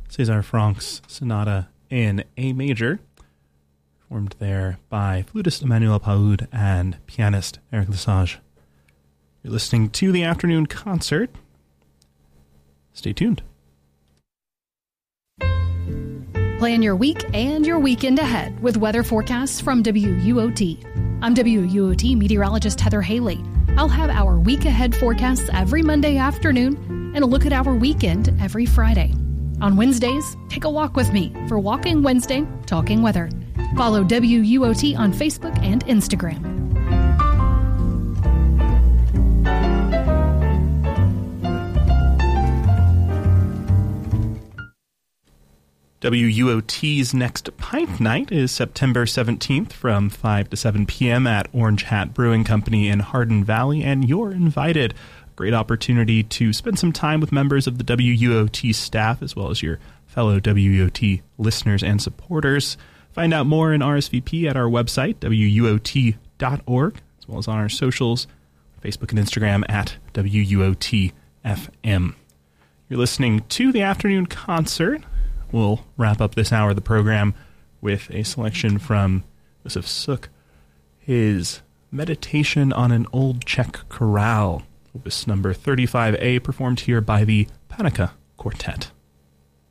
César Franck's Sonata in A major, performed there by flutist Emmanuel Paoud and pianist Eric Lesage. You're listening to the afternoon concert. Stay tuned. Plan your week and your weekend ahead with weather forecasts from WUOT. I'm WUOT meteorologist Heather Haley. I'll have our week ahead forecasts every Monday afternoon and a look at our weekend every Friday. On Wednesdays, take a walk with me for Walking Wednesday, Talking Weather. Follow WUOT on Facebook and Instagram. WUOT's next Pint Night is September 17th from 5 to 7 p.m. at Orange Hat Brewing Company in Hardin Valley, and you're invited. Great opportunity to spend some time with members of the WUOT staff as well as your fellow WUOT listeners and supporters. Find out more in RSVP at our website, WUOT.org, as well as on our socials, Facebook and Instagram at WUOT-FM. You're listening to the afternoon concert. We'll wrap up this hour of the program with a selection from Joseph Suk, his Meditation on an Old Czech Chorale, opus number 35A, performed here by the Panica Quartet.